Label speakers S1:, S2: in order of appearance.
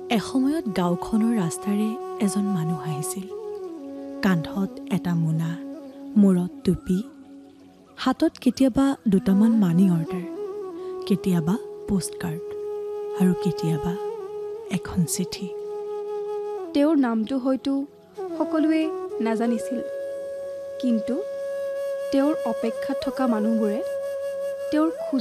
S1: এসময়ত গাঁওখনৰ ৰাস্তাৰে এজন মানুহ আহিছিল। কান্ধত এটা মোনা, মূৰত টুপি, হাতত কেতিয়াবা দুটামান মানি অৰ্ডাৰ, কেতিয়াবা পোষ্টকাৰ্ড আৰু কেতিয়াবা এখন চিঠি।
S2: তেওঁৰ নামটো হয়তো সকলোৱে নাজানিছিল, কিন্তু তেওঁৰ অপেক্ষাত থকা মানুহবোৰে তেওঁৰ খোজ